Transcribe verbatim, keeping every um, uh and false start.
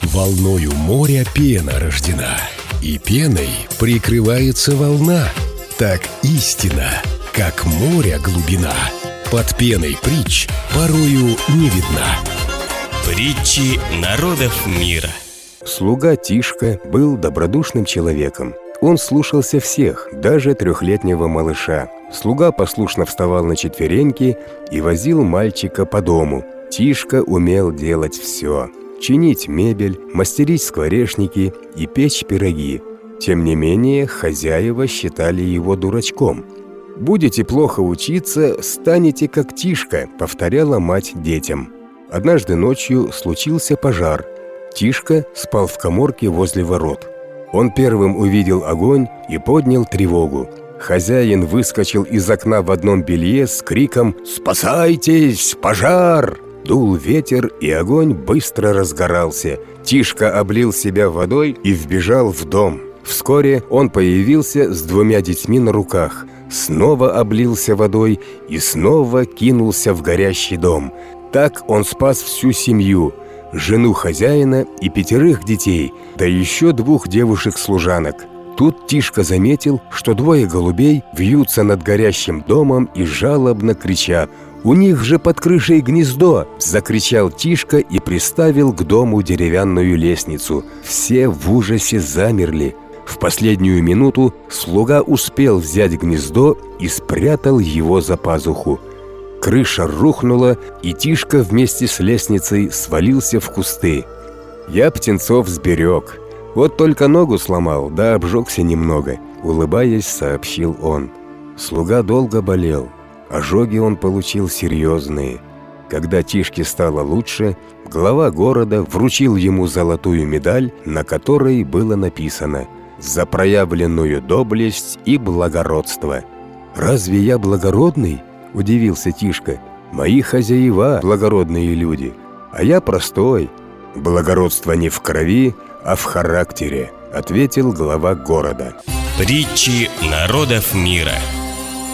Волною моря пена рождена, и пеной прикрывается волна. Так истина, как море глубина, под пеной притч порою не видна. Притчи народов мира. Слуга Тишка был добродушным человеком. Он слушался всех, даже трехлетнего малыша. Слуга послушно вставал на четвереньки и возил мальчика по дому. Тишка умел делать все: чинить мебель, мастерить скворечники и печь пироги. Тем не менее, хозяева считали его дурачком. «Будете плохо учиться, станете как Тишка», — повторяла мать детям. Однажды ночью случился пожар. Тишка спал в каморке возле ворот. Он первым увидел огонь и поднял тревогу. Хозяин выскочил из окна в одном белье с криком «Спасайтесь! Пожар!». Дул ветер, и огонь быстро разгорался. Тишка облил себя водой и вбежал в дом. Вскоре он появился с двумя детьми на руках, снова облился водой и снова кинулся в горящий дом. Так он спас всю семью: жену хозяина и пятерых детей, да еще двух девушек-служанок. Тут Тишка заметил, что двое голубей вьются над горящим домом и жалобно кричат. «У них же под крышей гнездо!» – закричал Тишка и приставил к дому деревянную лестницу. Все в ужасе замерли. В последнюю минуту слуга успел взять гнездо и спрятал его за пазуху. Крыша рухнула, и Тишка вместе с лестницей свалился в кусты. «Я птенцов сберег. Вот только ногу сломал, да обжегся немного», — улыбаясь, сообщил он. Слуга долго болел. Ожоги он получил серьезные. Когда Тишке стало лучше, глава города вручил ему золотую медаль, на которой было написано «За проявленную доблесть и благородство». «Разве я благородный?» – удивился Тишка. «Мои хозяева – благородные люди, а я простой». «Благородство не в крови, а в характере», – ответил глава города. Притчи народов мира.